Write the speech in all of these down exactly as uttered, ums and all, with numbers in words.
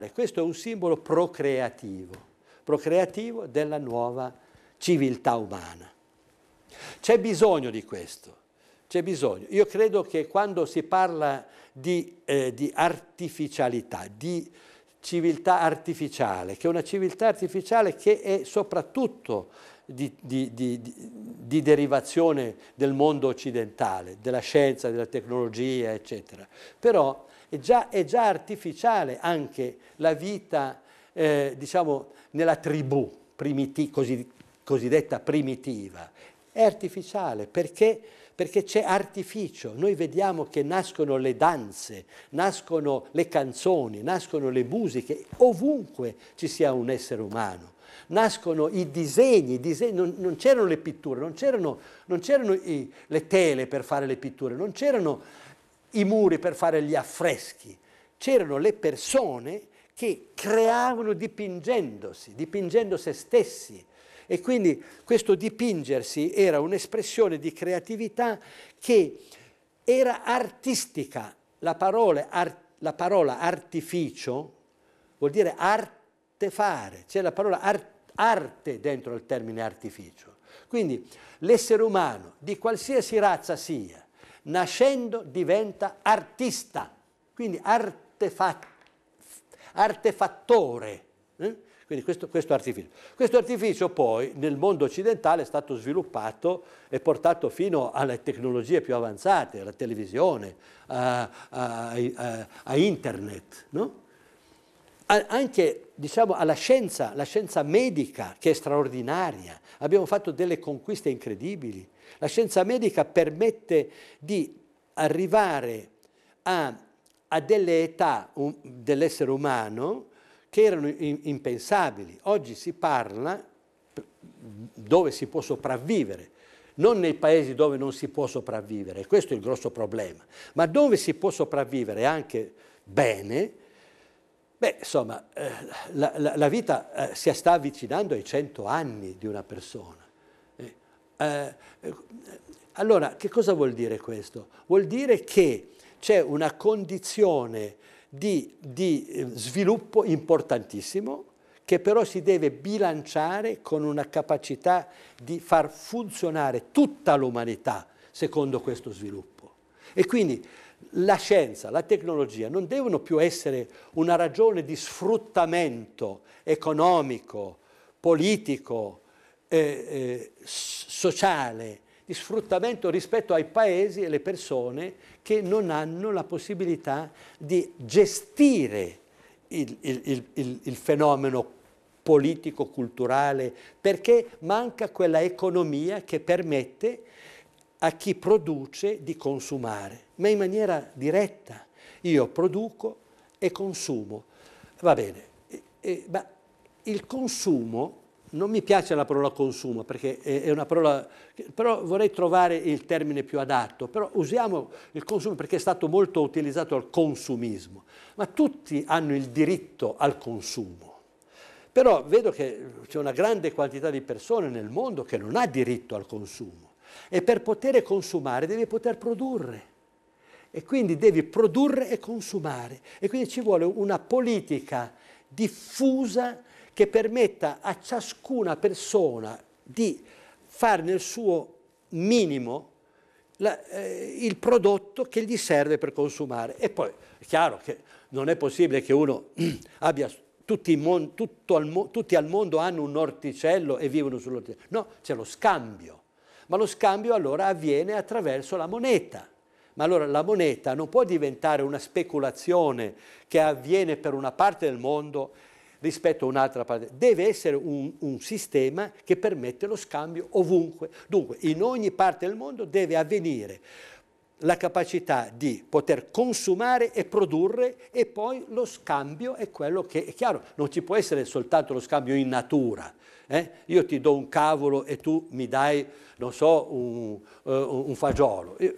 Questo è un simbolo procreativo, procreativo della nuova civiltà umana. C'è bisogno di questo, c'è bisogno. Io credo che quando si parla di, eh, di artificialità, di civiltà artificiale, che è una civiltà artificiale che è soprattutto di, di, di, di, di derivazione del mondo occidentale, della scienza, della tecnologia, eccetera. Però è già, è già artificiale anche la vita, eh, diciamo, nella tribù primiti- così, cosiddetta primitiva. È artificiale perché, perché c'è artificio. Noi vediamo che nascono le danze, nascono le canzoni, nascono le musiche, ovunque ci sia un essere umano. Nascono i disegni, i disegni non, non c'erano le pitture, non c'erano, non c'erano i, le tele per fare le pitture, non c'erano i muri per fare gli affreschi, c'erano le persone che creavano dipingendosi, dipingendo se stessi. E quindi questo dipingersi era un'espressione di creatività che era artistica. La parola, ar, la parola artificio vuol dire artefare, c'è la parola art, arte dentro il termine artificio. Quindi l'essere umano, di qualsiasi razza sia, nascendo diventa artista, quindi artefa, artefattore. Eh? Quindi questo, questo artificio. Questo artificio poi nel mondo occidentale è stato sviluppato e portato fino alle tecnologie più avanzate, alla televisione, a, a, a, a internet, no? A, anche diciamo, alla scienza, la scienza medica che è straordinaria. Abbiamo fatto delle conquiste incredibili. La scienza medica permette di arrivare a, a delle età um, dell'essere umano che erano impensabili. Oggi si parla dove si può sopravvivere, non nei paesi dove non si può sopravvivere, questo è il grosso problema, ma dove si può sopravvivere anche bene, beh, insomma, eh, la, la, la vita eh, si sta avvicinando ai cento anni di una persona. Eh, eh, allora, che cosa vuol dire questo? Vuol dire che c'è una condizione Di, di sviluppo importantissimo che però si deve bilanciare con una capacità di far funzionare tutta l'umanità secondo questo sviluppo. E quindi la scienza, la tecnologia non devono più essere una ragione di sfruttamento economico, politico, eh, eh, sociale, di sfruttamento rispetto ai paesi e alle persone che non hanno la possibilità di gestire il, il, il, il fenomeno politico-culturale, perché manca quella economia che permette a chi produce di consumare, ma in maniera diretta. Io produco e consumo. Va bene, e, e, ma il consumo, non mi piace la parola consumo perché è una parola, però vorrei trovare il termine più adatto, però usiamo il consumo perché è stato molto utilizzato al consumismo, ma tutti hanno il diritto al consumo. Però vedo che c'è una grande quantità di persone nel mondo che non ha diritto al consumo e per poter consumare devi poter produrre e quindi devi produrre e consumare e quindi ci vuole una politica diffusa che permetta a ciascuna persona di fare nel suo minimo la, eh, il prodotto che gli serve per consumare. E poi è chiaro che non è possibile che uno abbia tutti, mon, tutto al, tutti al mondo hanno un orticello e vivono sull'orticello. No, c'è lo scambio, ma lo scambio allora avviene attraverso la moneta. Ma allora la moneta non può diventare una speculazione che avviene per una parte del mondo rispetto a un'altra parte. Deve essere un, un sistema che permette lo scambio ovunque. Dunque, in ogni parte del mondo deve avvenire la capacità di poter consumare e produrre e poi lo scambio è quello che, è chiaro, non ci può essere soltanto lo scambio in natura. Eh? Io ti do un cavolo e tu mi dai, non so, un, uh, un fagiolo. Il,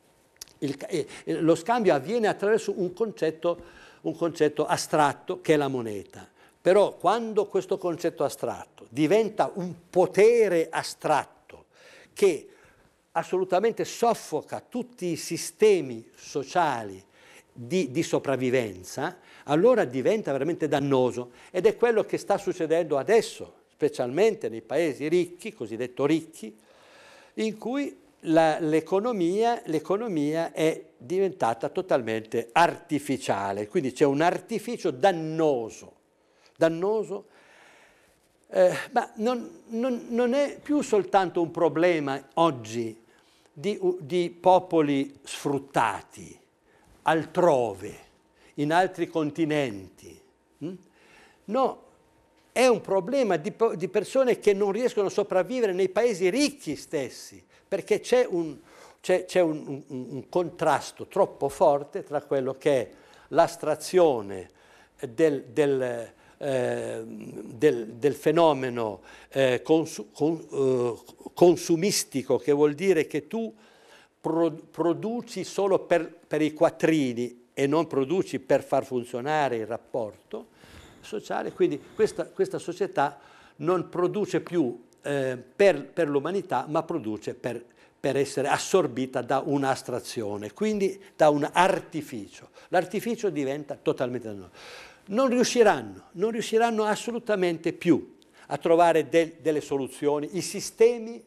il, lo scambio avviene attraverso un concetto, un concetto astratto che è la moneta. Però quando questo concetto astratto diventa un potere astratto che assolutamente soffoca tutti i sistemi sociali di, di sopravvivenza, allora diventa veramente dannoso. Ed è quello che sta succedendo adesso, specialmente nei paesi ricchi, cosiddetto ricchi, in cui l'economia è diventata totalmente artificiale. Quindi c'è un artificio dannoso, dannoso eh, ma non, non, non è più soltanto un problema oggi di, di popoli sfruttati altrove, in altri continenti. Hm? No, è un problema di, di persone che non riescono a sopravvivere nei paesi ricchi stessi, perché c'è un, c'è, c'è un, un, un contrasto troppo forte tra quello che è l'astrazione del, del, eh, del, del fenomeno eh, consu, con, eh, consumistico, che vuol dire che tu pro, produci solo per, per i quattrini e non produci per far funzionare il rapporto sociale. Quindi questa, questa società non produce più eh, per, per l'umanità, ma produce per, per essere assorbita da un'astrazione, quindi da un artificio. L'artificio diventa totalmente dannoso. Non riusciranno, non riusciranno assolutamente più a trovare del, delle soluzioni. I sistemi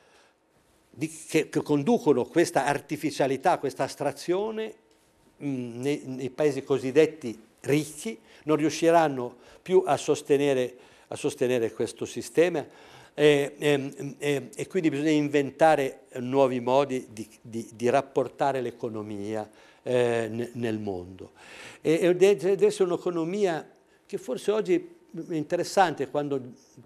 di, che, che conducono questa artificialità, questa astrazione mh, nei, nei paesi cosiddetti ricchi, non riusciranno più a sostenere, a sostenere questo sistema e, e, e, e quindi bisogna inventare nuovi modi di, di, di rapportare l'economia eh, nel mondo. E, e deve essere un'economia che forse oggi è interessante, quando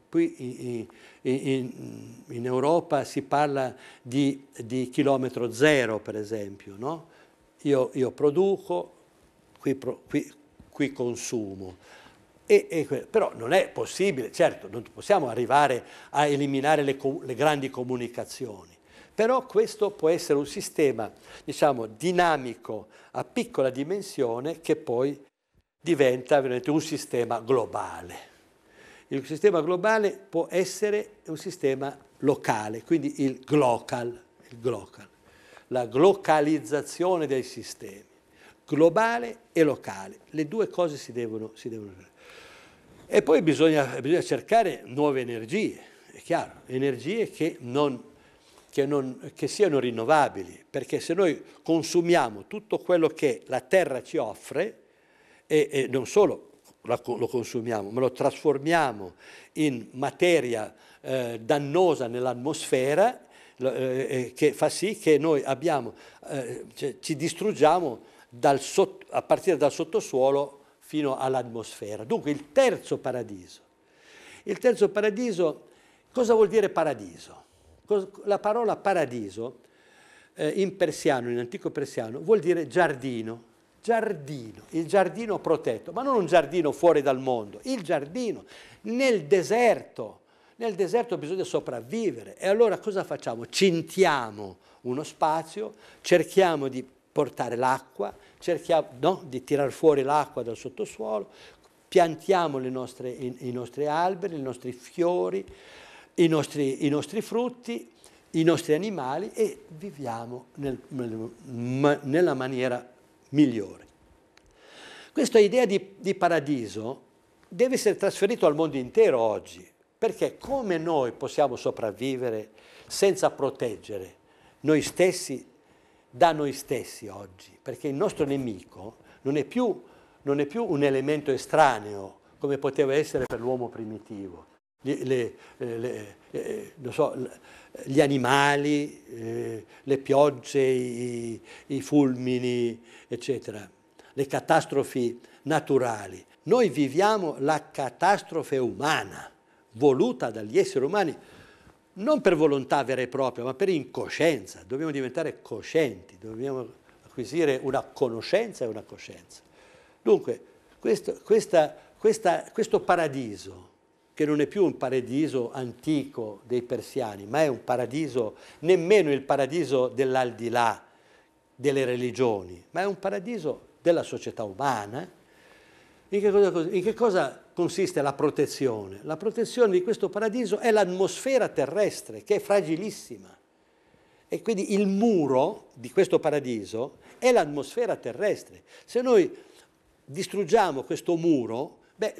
qui in, in, in Europa si parla di, di chilometro zero, per esempio, no? Io, io produco, qui, qui qui consumo. E, e, però non è possibile, certo, non possiamo arrivare a eliminare le, le grandi comunicazioni, però questo può essere un sistema, diciamo, dinamico a piccola dimensione che poi diventa veramente un sistema globale. Il sistema globale può essere un sistema locale, quindi il glocal, il glocal, la glocalizzazione dei sistemi. Globale e locale, le due cose si devono, si devono fare. E poi bisogna, bisogna cercare nuove energie, è chiaro, energie che, non, che, non, che siano rinnovabili, perché se noi consumiamo tutto quello che la terra ci offre, e, e non solo lo consumiamo, ma lo trasformiamo in materia eh, dannosa nell'atmosfera, eh, che fa sì che noi abbiamo, eh, cioè, ci distruggiamo Dal sotto, a partire dal sottosuolo fino all'atmosfera. Dunque il terzo paradiso. Il terzo paradiso, cosa vuol dire paradiso? La parola paradiso eh, in persiano, in antico persiano, vuol dire giardino. Giardino, il giardino protetto, ma non un giardino fuori dal mondo, il giardino nel deserto. Nel deserto bisogna sopravvivere e allora cosa facciamo? Cintiamo uno spazio, cerchiamo di portare l'acqua, cerchiamo no, di tirar fuori l'acqua dal sottosuolo, piantiamo le nostre, i, i nostri alberi, i nostri fiori, i nostri, i nostri frutti, i nostri animali e viviamo nel, nel, nella maniera migliore. Questa idea di, di paradiso deve essere trasferito al mondo intero oggi, perché come noi possiamo sopravvivere senza proteggere noi stessi da noi stessi oggi, perché il nostro nemico non è più, non è più un elemento estraneo come poteva essere per l'uomo primitivo. Le, le, le, le, non so, gli animali, eh, le piogge, i, i fulmini, eccetera, le catastrofi naturali. Noi viviamo la catastrofe umana, voluta dagli esseri umani, non per volontà vera e propria, ma per incoscienza. Dobbiamo diventare coscienti, dobbiamo acquisire una conoscenza e una coscienza. Dunque, questo, questa, questa, questo paradiso, che non è più un paradiso antico dei persiani, ma è un paradiso, nemmeno il paradiso dell'aldilà, delle religioni, ma è un paradiso della società umana. In che cosa, in che cosa consiste la protezione? La protezione di questo paradiso è l'atmosfera terrestre, che è fragilissima. E quindi il muro di questo paradiso è l'atmosfera terrestre. Se noi distruggiamo questo muro,